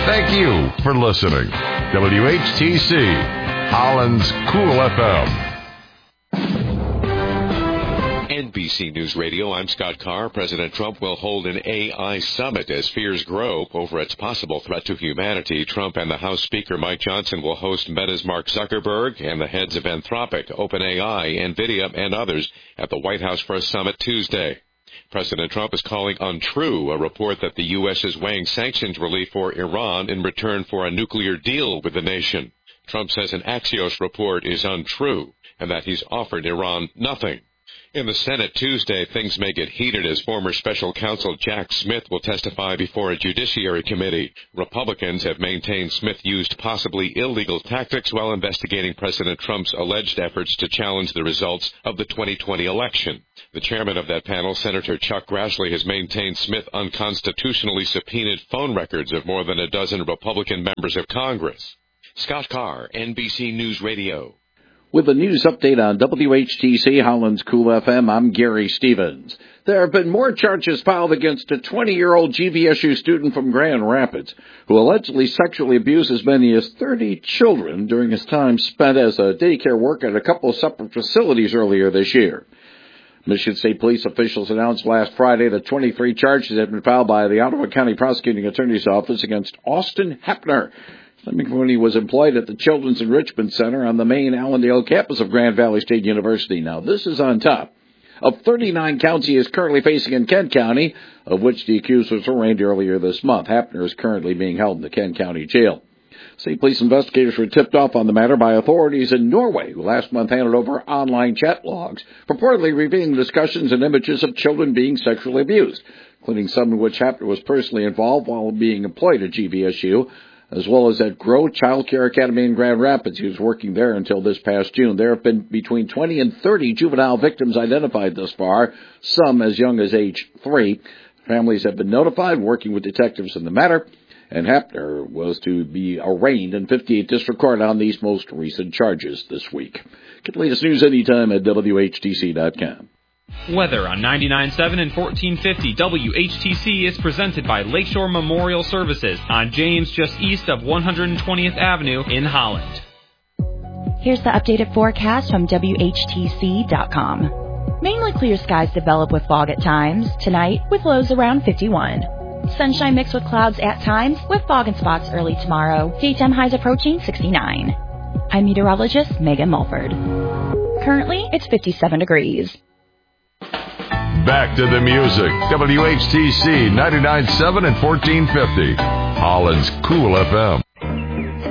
Thank you for listening. WHTC, Holland's Cool FM. NBC News Radio, I'm Scott Carr. President Trump will hold an AI summit as fears grow over its possible threat to humanity. Trump and the House Speaker Mike Johnson will host Meta's Mark Zuckerberg and the heads of Anthropic, OpenAI, NVIDIA, and others at the White House for a summit Tuesday. President Trump is calling untrue a report that the U.S. is weighing sanctions relief for Iran in return for a nuclear deal with the nation. Trump says an Axios report is untrue and that he's offered Iran nothing. In the Senate Tuesday, things may get heated as former special counsel Jack Smith will testify before a judiciary committee. Republicans have maintained Smith used possibly illegal tactics while investigating President Trump's alleged efforts to challenge the results of the 2020 election. The chairman of that panel, Senator Chuck Grassley, has maintained Smith unconstitutionally subpoenaed phone records of more than a dozen Republican members of Congress. Scott Carr, NBC News Radio. With a news update on WHTC Holland's Cool FM, I'm Gary Stevens. There have been more charges filed against a 20-year-old GVSU student from Grand Rapids who allegedly sexually abused as many as 30 children during his time spent as a daycare worker at a couple of separate facilities earlier this year. Michigan State Police officials announced last Friday that 23 charges had been filed by the Ottawa County Prosecuting Attorney's Office against Austin Hepner, when he was employed at the Children's Enrichment Center on the main Allendale campus of Grand Valley State University. Now, this is on top of 39 counts he is currently facing in Kent County, of which the accused was arraigned earlier this month. Hapner is currently being held in the Kent County Jail. State police investigators were tipped off on the matter by authorities in Norway, who last month handed over online chat logs, purportedly revealing discussions and images of children being sexually abused, including some in which Hapner was personally involved while being employed at GVSU, as well as at Grow Child Care Academy in Grand Rapids. He was working there until this past June. There have been between 20 and 30 juvenile victims identified thus far, some as young as age 3. Families have been notified, working with detectives in the matter, and Hapner was to be arraigned in 58 District Court on these most recent charges this week. Get the latest news anytime at WHTC.com. Weather on 99.7 and 1450 WHTC is presented by Lakeshore Memorial Services on James, just east of 120th Avenue in Holland. Here's the updated forecast from WHTC.com. Mainly clear skies develop with fog at times, tonight with lows around 51. Sunshine mixed with clouds at times, with fog in spots early tomorrow. Daytime highs approaching 69. I'm meteorologist Megan Mulford. Currently, it's 57 degrees. Back to the music. WHTC 99.7 and 1450. Holland's Cool FM.